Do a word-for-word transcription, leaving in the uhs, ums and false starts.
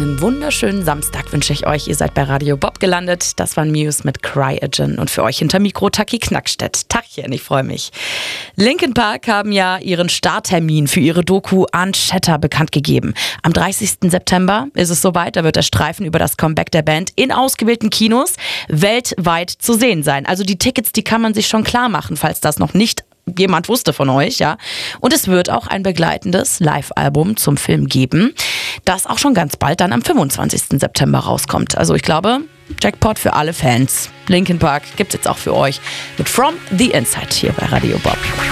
Einen wunderschönen Samstag wünsche ich euch. Ihr seid bei Radio Bob gelandet. Das war Muse mit Cryogen und für euch hinter Mikro Taki Knackstedt. Tachchen, ich freue mich. Linkin Park haben ja ihren Starttermin für ihre Doku Unshatter bekannt gegeben. Am dreißigsten September ist es soweit. Da wird der Streifen über das Comeback der Band in ausgewählten Kinos weltweit zu sehen sein. Also die Tickets, die kann man sich schon klar machen, falls das noch nicht jemand wusste von euch, ja. Und es wird auch ein begleitendes Live-Album zum Film geben, das auch schon ganz bald dann am fünfundzwanzigsten September rauskommt. Also ich glaube, Jackpot für alle Fans. Linkin Park gibt's jetzt auch für euch mit From the Inside hier bei Radio Bob.